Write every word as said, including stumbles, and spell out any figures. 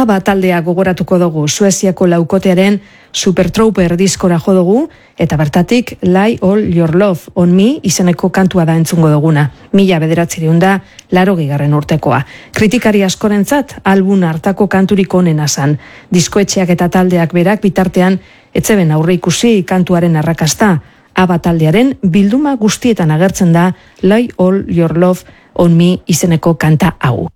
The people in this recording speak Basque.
Aba taldea gogoratuko dugu, Sueziako laukotearen Super Trooper diskora jo dugu, eta bertatik Lay All Your Love on Me izeneko kantua da entzungo duguna. Mila bederatzireun da, laro gigarren urtekoa. Kritikari askorentzat, album hartako kanturik onena zan. Diskoetxeak eta taldeak berak bitartean, etzeben aurre ikusi kantuaren arrakasta. Aba taldearen bilduma guztietan agertzen da Lay All Your Love on Me izeneko kanta hau.